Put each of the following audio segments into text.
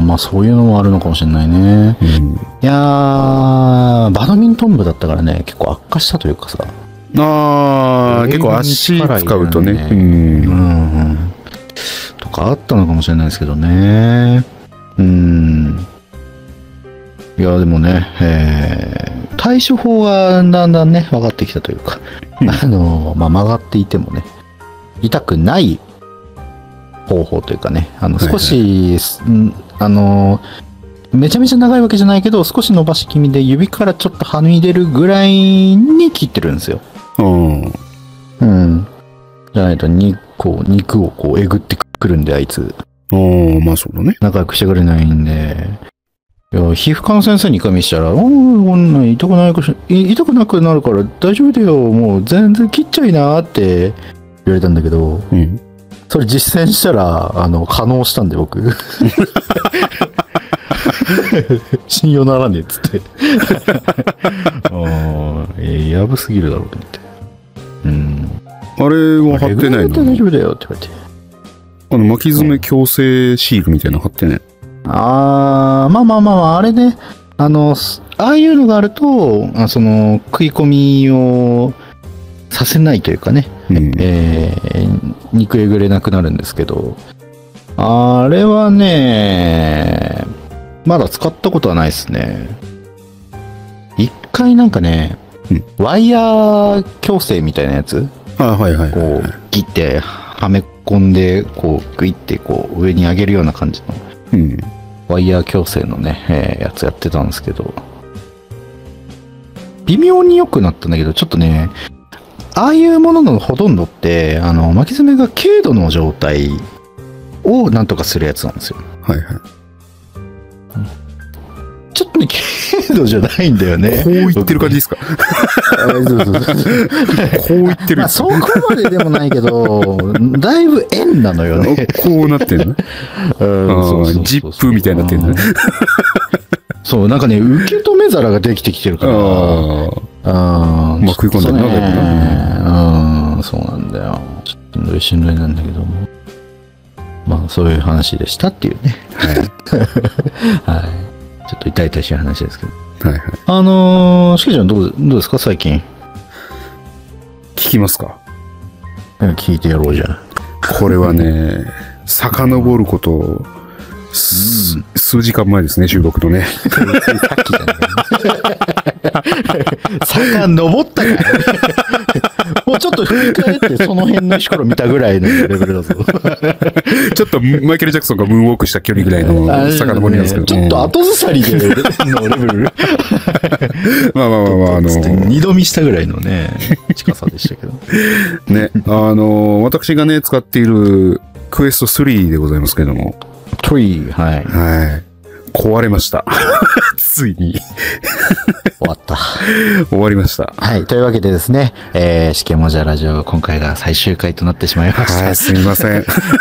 まあそういうのもあるのかもしれないね。 うん、 いやー、バドミントン部だったからね、結構悪化したというかさ。 結構足使うとね。 とかあったのかもしれないですけどね。いや、でもね、対処法がだんだんね、分かってきたというか、まあ、曲がっていてもね、痛くない方法というかね、少し、めちゃめちゃ長いわけじゃないけど、少し伸ばし気味で指からちょっとはみ出るぐらいに切ってるんですよ。じゃないと肉をこうえぐってくるんで、あいつ。 まあそうだね。 仲良くしてくれないんで。いや、皮膚科の先生に一回見せたら、こんな痛くなくなるから大丈夫だよ。もう全然切っちゃいなって言われたんだけど、それ実践したら、可能したんで僕。信用ならねえっつって。やぶすぎるだろうと思って。 あれは貼ってないの？ 大丈夫だよって言われて。 巻き爪矯正シールみたいなの貼ってね。 まあ、あれね、ああいうのがあると、食い込みをさせないというかね、肉えぐれなくなるんですけど、あれはね、まだ使ったことはないですね。一回なんかね、ワイヤー矯正みたいなやつ、こう、切って、はめ込んで、こう、グイってこう、上に上げるような感じの、ワイヤー矯正のね、やつやってたんですけど、微妙に良くなったんだけど、ちょっとね、ああいうもののほとんどって、巻き爪が軽度の状態をなんとかするやつなんですよ。ちょっとね、軽度じゃないんだよね。 こう言ってる感じですか？こう言ってる。 まあ、そこまででもないけど、だいぶ円なのよね。 こうなってんの？ジップみたいになってんのね。 そう、なんかね、受け止め皿ができてきてるから。 まあ、食い込んでるな、だけど。 そうなんだよ。ちょっとしんどいなんだけども。まあ、そういう話でしたっていうね。はい。ちょっと痛々しい話ですけど。しけちゃんどうですか最近。 聞きますか？ 聞いてやろうじゃん。 これはね、遡ること、数時間前ですね、収録のね。 さっきじゃない。遡ったからね。もうちょっと振り返ってその辺の石ころ見たぐらいのレベルだぞ。 ちょっとマイケル・ジャクソンがムーンウォークした距離ぐらいの遡りなんですけど、 ちょっと後ずさりでのレベル。二度見したぐらいのね、近さでしたけど。 ね、私がね、使っているクエスト3でございますけども。 3、はい。 壊れました。ついに。 終わった。 終わりました。 はい。というわけでですね、しけもじゃラジオ、今回が最終回となってしまいました。 すみません。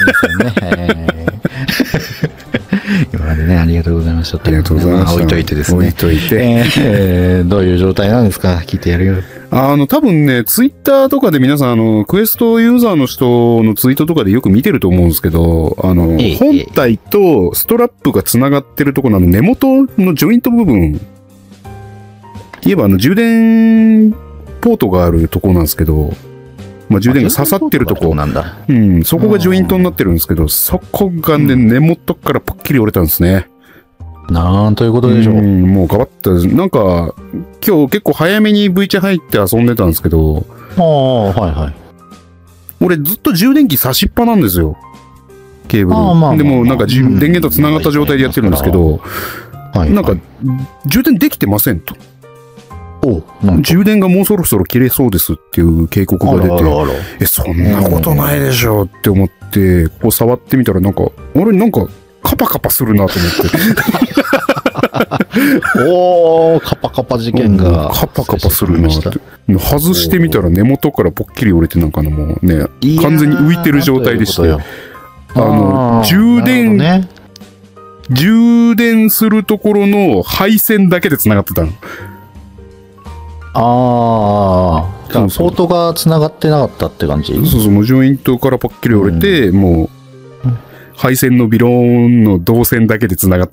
今までね、ありがとうございました。 ありがとうございました。 置いといてですね。 置いといて。 どういう状態なんですか？聞いてやるよ。 多分ね、ツイッターとかで皆さん、クエストユーザーの人のツイートとかでよく見てると思うんですけど、本体とストラップが繋がってるところの根元のジョイント部分、言えば充電ポートがあるところなんですけど、まあ、充電が刺さってるとこ、そこがジョイントになってるんですけど、そこがね、根元からポッキリ折れたんですね。 なんということでしょう。 もうガバッと、なんか、今日結構早めに V チャ入って遊んでたんですけど、俺ずっと充電器差しっぱなんですよ。ケーブル。でもなんか電源と繋がった状態でやってるんですけど、なんか、充電できてませんと。充電がもうそろそろ切れそうですっていう警告が出て、そんなことないでしょって思って、こう触ってみたらなんか、俺なんか、カパカパするなと思って。 カパカパ事件が。 カパカパするなって。外してみたら根元からポッキリ折れてなんかもうね、完全に浮いてる状態でして。充電するところの配線だけで繋がってたの。 ポートが繋がってなかったって感じ？ そう、もうジョイントからポッキリ折れて、もう、配線のビローンの導線だけで繋がって